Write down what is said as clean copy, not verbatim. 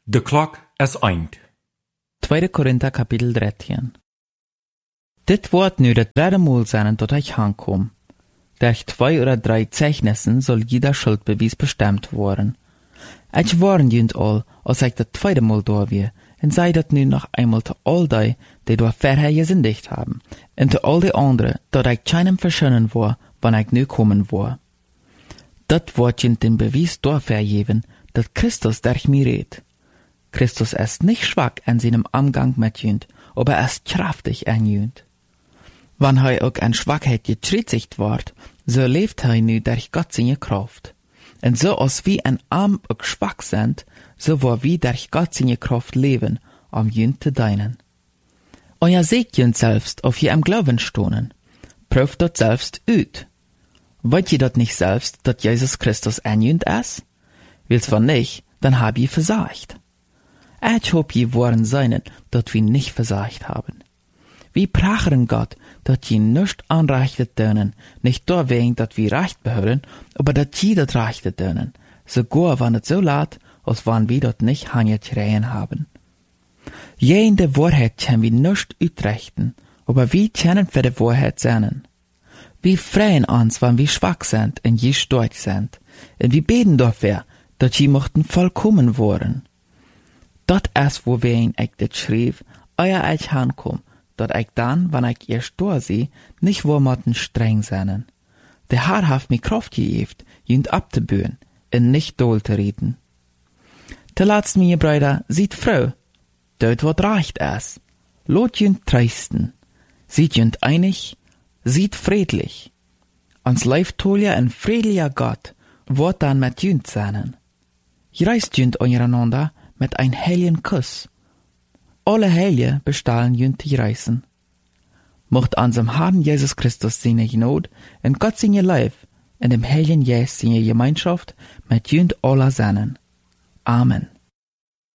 De klok is eind. 2. Korinther kapitel 13. Dit wordt nu het derde Mal sein, dat ich aankom. Durch 2 oder 3 Zeichnissen soll jeder Schuldbeweis bestimmt worden. Ich warn junt all, als ich das 2. Mal da wir, und sei dat nu noch einmal zu all die da vorher gesündigt haben, und zu all die anderen, dat ich keinem verschönen war, wann ich nu kommen war. Dat wordt junt den Beweis dafür geben, dat Christus durch mir redet. Christus ist nicht schwach in seinem Umgang mit junt, aber er ist kraftig an junt. Wann er auch an Schwachheit getritzigt wird, so lebt er nu durch Gott seine Kraft. Und so als wie ein Arm auch schwach sind, so war wie durch Gott seine Kraft leben, junt zu dienen. Und ihr seht junt selbst, auf ihr am Glauben stohnen. Prüft dort selbst ut. Wollt ihr dort nicht selbst, dass Jesus Christus an junt ist? Will's von nicht, dann hab ihr versagt. Ich hab je waren seinen, dat wir nicht versagt haben. Wir prachen Gott, dat je nicht anreichtet dönen, nicht nur wegen, dat wir Recht behören, aber dat je dat Rechte dönen, sogar wann es so laat, als wann wir dort nicht hangetreien haben. Je in der Wahrheit können wir nicht utrechten, aber wir können für die Wahrheit sein. Wir freuen uns, wenn wir schwach sind und je stark sind, und wir beten dafür, dat je mochten vollkommen worden. Dat is wo wen ik dit schreef, euer ich aankom, dat ik dan, wanneer ik eerst doorzie, nicht wo motten streng zijn. Der Herr heeft mir Kraft gegeven, junt ab te beuren, en nicht dool te reden. Te laatst, meine Brüder, sieht Frau, dort wat recht is. Lot junt treisten, sieht junt einig, sieht friedlich. Ans leiftolia en friedlicher Gott, wordt dan met junt zijn. Reist junt ondereinander, mit ein heiligen Kuss. Alle Heilige bestahlen junt die Reisen. Mocht unserem Herrn Jesus Christus seine Gnade und Gott seine Liebe in dem heiligen Geist seine Gemeinschaft mit junt aller seinen. Amen.